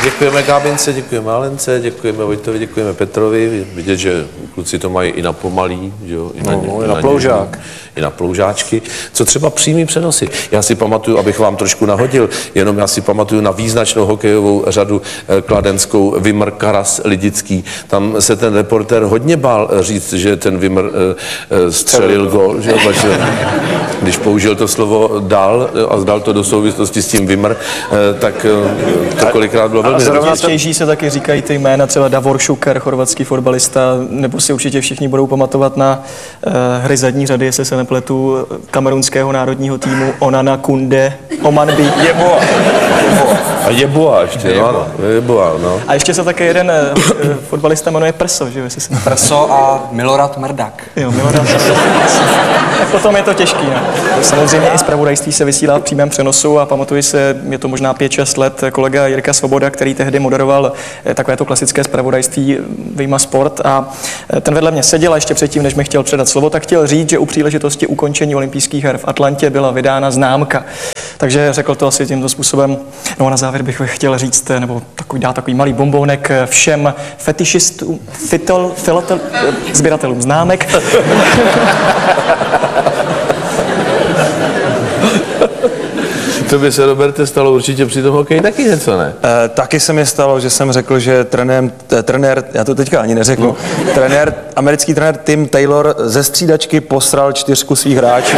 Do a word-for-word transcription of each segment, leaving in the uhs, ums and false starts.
Děkujeme Gábince, děkujeme Alence, děkujeme Vojtovi, děkujeme Petrovi. Vidět, že kluci to mají i na pomalý, že jo? I na, no, i na, na ploužák. I na ploužáčky. Co třeba přímý přenosy? Já si pamatuju, abych vám trošku nahodil, jenom já si pamatuju na význačnou hokejovou řadu kladenskou Vimr Karas Lidický. Tam se ten reportér hodně bál říct, že ten Vimr uh, střelil gól, že jo? Když použil to slovo dal a dal to do souvislosti s tím Vimr, uh, tak uh, to kolikrát bylo velmi zrovna častější se taky říkají ty jména, třeba Davor Šuker, chorvatský fotbalista, nebo si určitě všichni budou pamatovat na uh, hry zadní řady, jestli se nepletu, kamerunského národního týmu Onana Kunde, Omanbi. Jeboa. A Jeboa ještě, Jeboa. No, ano, Jeboa, no. A ještě se také jeden uh, fotbalista jmenuje Prso, že jo, jestli se Prso a Milorad Mrdak. Jo, Milorad tak potom je to těžký, no. Samozřejmě i zpravodajství se vysílá v přímém přenosu a pamatuji se, je to možná pět šest let, kolega Jirka Svoboda, který tehdy moderoval takovéto klasické zpravodajství Vyjma Sport a ten vedle mě seděl a ještě předtím, než mi chtěl předat slovo, tak chtěl říct, že u příležitosti ukončení olympijských her v Atlantě byla vydána známka. Takže řekl to asi tímto způsobem. No a na závěr bych chtěl říct, nebo takový, dát takový malý bombónek všem fetišistům, fitel, filatel, sběratelům známek. To by se, Roberte, stalo určitě při tom hokeji taky něco, ne? E, taky se mi stalo, že jsem řekl, že trenér, trenér já to teďka ani neřeknu, no. trenér, americký trenér Tim Taylor ze střídačky posral čtyřku svých hráčů.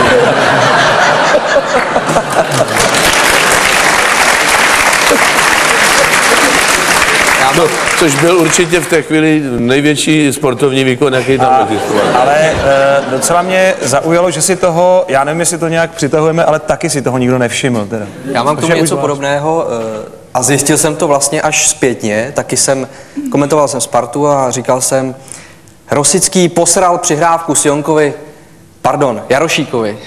No, což byl určitě v té chvíli největší sportovní výkon, jaký tam existoval. Ale e, docela mě zaujalo, že si toho, já nevím, jestli to nějak přitahujeme, ale taky si toho nikdo nevšiml. Teda. Já mám k tomu něco podobného a zjistil jsem to vlastně až zpětně. Taky jsem, komentoval jsem Spartu a říkal jsem, Rosický posral přihrávku Sionkovi, pardon, Jarošíkovi.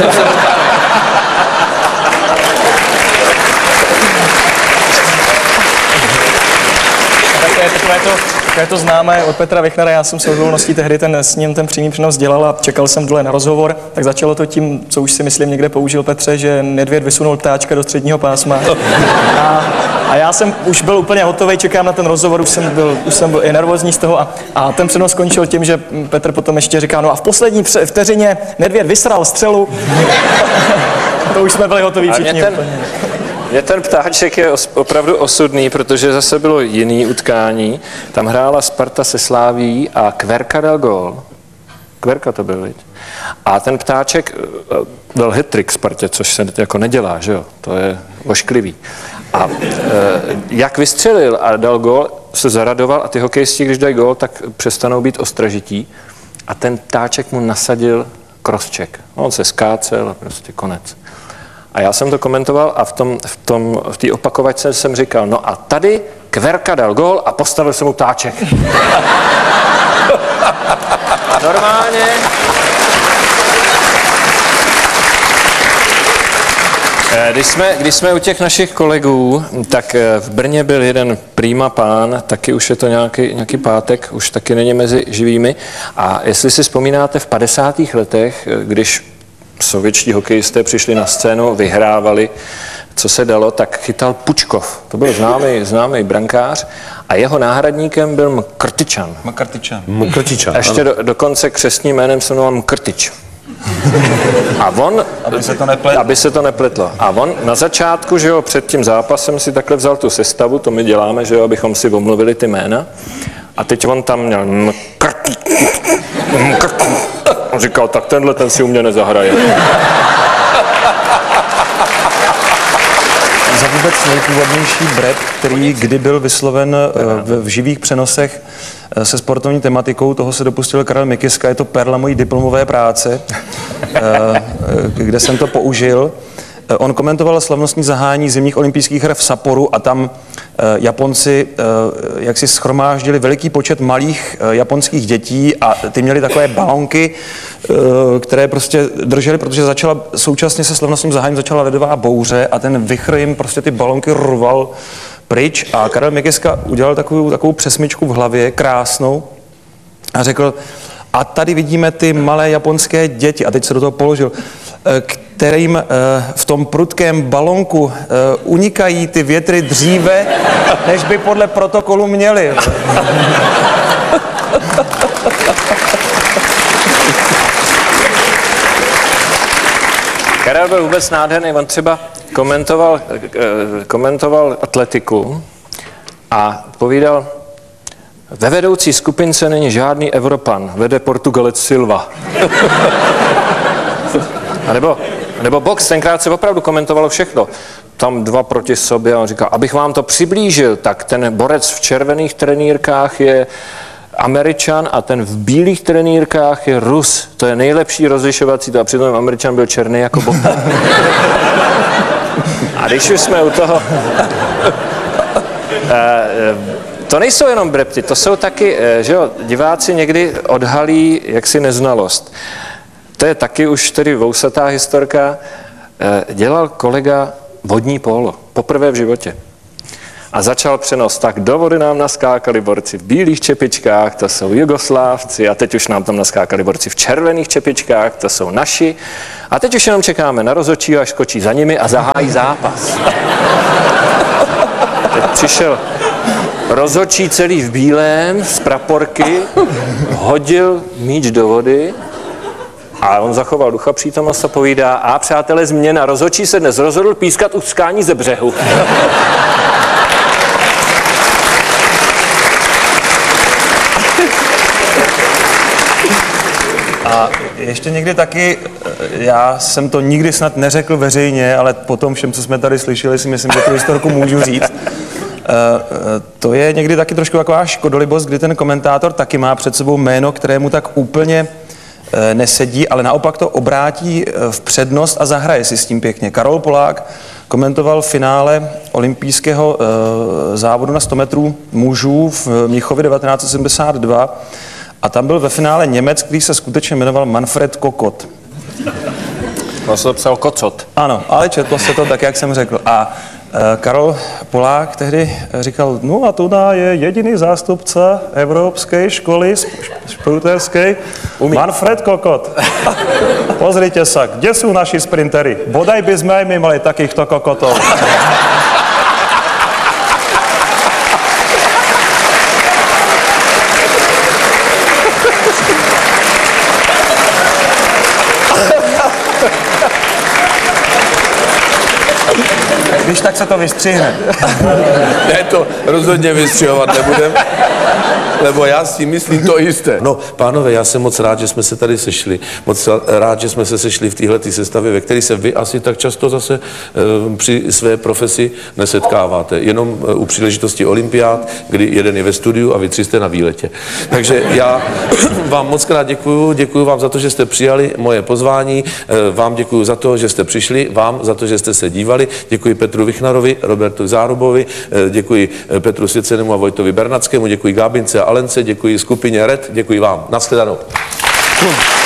Takové to, takové to známé od Petra Vichnera, já jsem s okolností tehdy ten, s ním ten přímý přenos dělal a čekal jsem dole na rozhovor, tak začalo to tím, co už si myslím někde použil Petře, že Nedvěd vysunul ptáčka do středního pásma. A, a já jsem už byl úplně hotový, čekám na ten rozhovor, už jsem byl, už jsem byl i nervózní z toho a, a ten přenos skončil tím, že Petr potom ještě říká, no a v poslední vteřině Nedvěd vysral střelu. To už jsme byli hotoví všichni. Mně ten ptáček je opravdu osudný, protože zase bylo jiný utkání. Tam hrála Sparta se Sláví a Kverka dal gól. Kverka to byl, viď? A ten ptáček dal hat-trick Spartě, což se jako nedělá, že jo? To je ošklivý. A e, jak vystřelil a dal gól, se zaradoval a ty hokejisti, když dají gól, tak přestanou být ostražití. A ten ptáček mu nasadil crosscheck. On se skácel a prostě konec. A já jsem to komentoval a v tom, v tom, v té opakovačce jsem říkal, no a tady Kverka dal gól a postavil se mu ptáček. Normálně. Když jsme, když jsme u těch našich kolegů, tak v Brně byl jeden prýma pán, taky už je to nějaký, nějaký pátek, už taky není mezi živými. A jestli si vzpomínáte, v padesátých letech, když sovětští hokejisté přišli na scénu, vyhrávali, co se dalo, tak chytal Pučkov. To byl známý, známý brankář a jeho náhradníkem byl Mkrtyčan. Mkrtyčan. Mkrtyčan. Ještě do, dokonce křestním jménem se jmenoval Mkrtyč. A on, aby se to nepletlo. aby se to nepletlo. A on na začátku, že jo, před tím zápasem si takhle vzal tu sestavu, to my děláme, že jo, abychom si omluvili ty jména. A teď on tam měl Mkrtyč. On říkal, tak tenhle ten si u mě nezahraje. Za vůbec nejpůvodnější bret, který kdy byl vysloven v, v živých přenosech se sportovní tematikou, toho se dopustil Karel Mikiska, je to perla mojí diplomové práce, kde jsem to použil. On komentoval slavnostní zahájení zimních olympijských her v Sapporu a tam Japonci jak si shromáždili veliký počet malých japonských dětí a ty měli takové balonky, které prostě drželi, protože začala současně se slavnostním zahájením začala ledová bouře a ten vichr jim prostě ty balonky rval pryč a Karel Mikiska udělal takovou, takovou přesmičku v hlavě, krásnou a řekl, a tady vidíme ty malé japonské děti, a teď se do toho položil, kterým eh, v tom prudkém balonku eh, unikají ty větry dříve, než by podle protokolu měly. Karel byl vůbec nádherný, on třeba komentoval, eh, komentoval atletiku a povídal, ve vedoucí skupince není žádný Evropan, vede Portugalec Silva. A nebo, nebo box, tenkrát se opravdu komentovalo všechno. Tam dva proti sobě a on říkal, abych vám to přiblížil, tak ten borec v červených trenýrkách je Američan a ten v bílých trenýrkách je Rus. To je nejlepší rozlišovací to a přitom Američan byl černý jako box. A když už jsme u toho... To nejsou jenom brepty, to jsou taky, že jo, diváci někdy odhalí jaksi neznalost. To je taky už tedy vousatá historka. Dělal kolega vodní pólo, poprvé v životě. A začal přenos, tak do vody nám naskákali borci v bílých čepičkách, to jsou Jugoslávci, a teď už nám tam naskákali borci v červených čepičkách, to jsou naši. A teď už jenom čekáme na rozhodčího, až skočí za nimi a zahájí zápas. Teď přišel rozhodčí celý v bílém, z praporky, hodil míč do vody a on zachoval ducha přítomnost a povídá, a přátelé, změna, rozhodčí se dnes rozhodl pískat uskání ze břehu. A ještě někdy taky, já jsem to nikdy snad neřekl veřejně, ale po tom všem, co jsme tady slyšeli, si myslím, že tu historku můžu říct. To je někdy taky trošku taková škodolibost, kdy ten komentátor taky má před sebou jméno, kterému tak úplně nesedí, ale naopak to obrátí v přednost a zahraje si s tím pěkně. Karol Polák komentoval finále olympijského závodu na sto metrů mužů v Mnichově devatenáct set sedmdesát dva a tam byl ve finále Němec, který se skutečně jmenoval Manfred Kokot. On se to psal Kocot. Ano, ale četlo se to tak, jak jsem řekl. A Karol Polák tehdy říkal, no a tuda je jediný zástupce Evropské školy šprinterské, Manfred Kokot. Pozrite sa, kde sú naši sprintery? Bodaj by sme aj my mali takýchto kokotov. Když tak se to vystřihne. Ne, to rozhodně vystřihovat nebudem, lebo já si myslím to jisté. No, pánové, já jsem moc rád, že jsme se tady sešli. Moc rád, že jsme se sešli v téhleté sestavě, ve které se vy asi tak často zase e, při své profesi nesetkáváte. Jenom e, u příležitosti olympiád, kdy jeden je ve studiu a vy tři jste na výletě. Takže já vám moc krát děkuju. Děkuju vám za to, že jste přijali moje pozvání. E, vám děkuju za to, že jste přišli. Vám za to, že jste se dívali. Děkuji Petru Vichnarovi, Robertu Zárubovi, e, děkuji Petru Svěcenemu a Vojtovi Bernackému, děkuji Gábince a Alence, děkuji skupině Red, děkuji vám. Nashledanou.